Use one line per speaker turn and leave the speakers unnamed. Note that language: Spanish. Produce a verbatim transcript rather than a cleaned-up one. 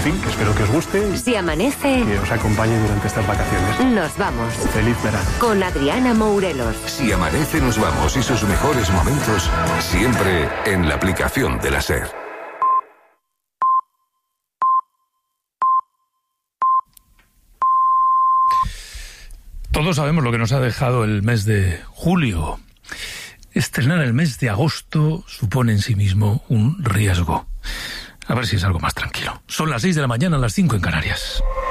fin, que espero que os guste.
Si amanece,
que os acompañe durante estas vacaciones.
Nos vamos.
Feliz verano.
Con Adriana Mourelos.
Si amanece, nos vamos, y sus mejores momentos siempre en la aplicación de la SER.
Todos sabemos lo que nos ha dejado el mes de julio. Estrenar el mes de agosto supone en sí mismo un riesgo. A ver si es algo más tranquilo. Son las seis de la mañana, las cinco en Canarias.